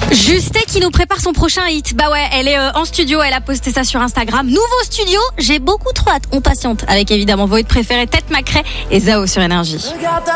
Justet qui nous prépare son prochain hit. Bah ouais, elle est en studio, elle a posté ça sur Instagram. Nouveau studio, j'ai beaucoup trop hâte. On patiente avec évidemment vos hits préférés, Tête Macrée et Zao sur Énergie.